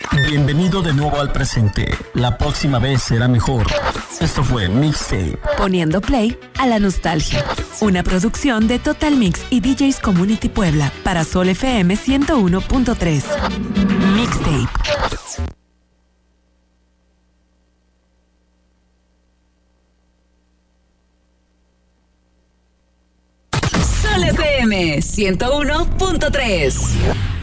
Bienvenido de nuevo al presente. La próxima vez será mejor. Esto fue Mixtape. Poniendo play a la nostalgia. Una producción de Total Mix y DJs Community Puebla para Sol FM 101.3. Mixtape. Sol FM 101.3.